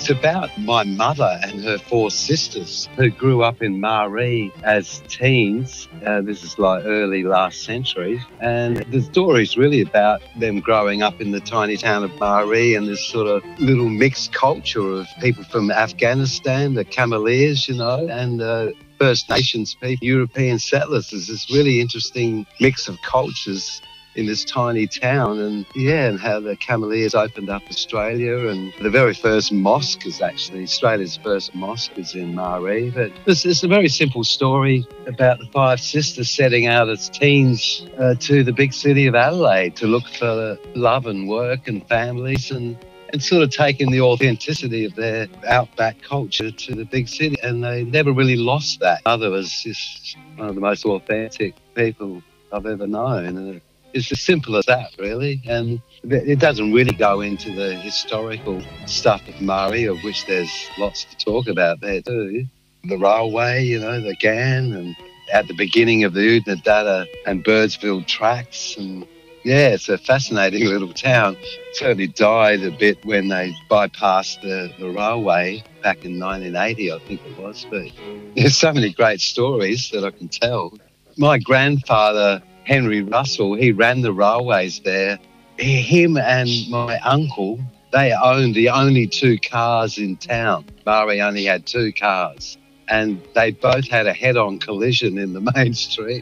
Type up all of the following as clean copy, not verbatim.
It's about my mother and her four sisters who grew up in Maree as teens. This is like early last century. And the story is really about them growing up in the tiny town of Maree and this sort of little mixed culture of people from Afghanistan, the Cameleers, and First Nations people, European settlers. There's this really interesting mix of cultures in this tiny town, and how the Cameleers opened up Australia, and the very first mosque is actually Australia's first mosque is in Maree. But it's a very simple story about the five sisters setting out as teens to the big city of Adelaide to look for love and work and families, and sort of taking the authenticity of their outback culture to the big city. And they never really lost that. Mother was just one of the most authentic people I've ever known. And it's as simple as that, really. And it doesn't really go into the historical stuff of Maree, of which there's lots to talk about there too. The railway, the GAN, and at the beginning of the Oodnadatta and Birdsville tracks. And yeah, it's a fascinating little town. It certainly died a bit when they bypassed the railway back in 1980, I think it was. But there's so many great stories that I can tell. My grandfather, Henry Russell, he ran the railways there. Him and my uncle, they owned the only two cars in town. Maree only had two cars. And they both had a head-on collision in the main street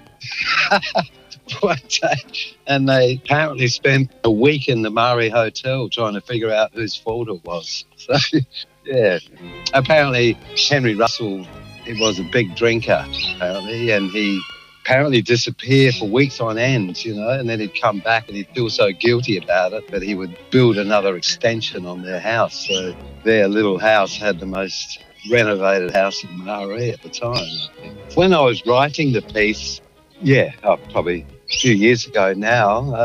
one day. And they apparently spent a week in the Maree Hotel trying to figure out whose fault it was. So, yeah. Apparently, Henry Russell, he was a big drinker, apparently, and he apparently disappear for weeks on end, and then he'd come back and he'd feel so guilty about it that he would build another extension on their house. So their little house had the most renovated house in Maree at the time. When I was writing the piece, probably a few years ago now,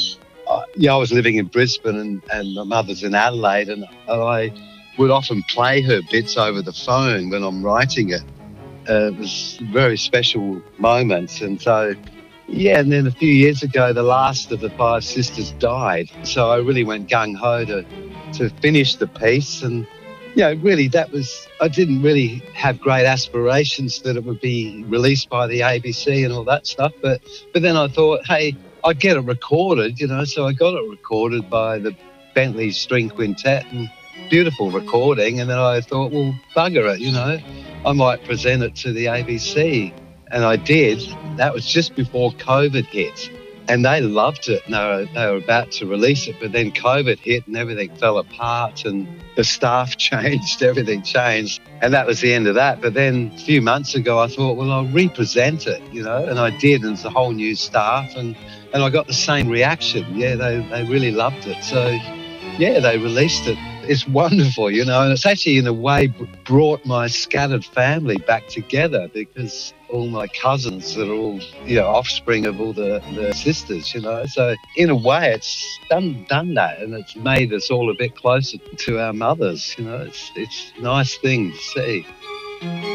I was living in Brisbane and my mother's in Adelaide, and I would often play her bits over the phone when I'm writing it. It was very special moments. And so, and then a few years ago, the last of the five sisters died. So I really went gung-ho to finish the piece. And, really I didn't really have great aspirations that it would be released by the ABC and all that stuff. But then I thought, hey, I'd get it recorded, so I got it recorded by the Bentley String Quintet, and beautiful recording. And then I thought, well, bugger it, I might present it to the ABC. And I did. That was just before COVID hit. And they loved it. And they were about to release it, but then COVID hit and everything fell apart and the staff changed, everything changed. And that was the end of that. But then a few months ago, I thought, well, I'll represent it, and I did. And it's a whole new staff. And I got the same reaction. Yeah, they really loved it. So, they released it. It's wonderful, and it's actually in a way brought my scattered family back together, because all my cousins that are all, offspring of all the sisters, So in a way, it's done that, and it's made us all a bit closer to our mothers, It's a nice thing to see.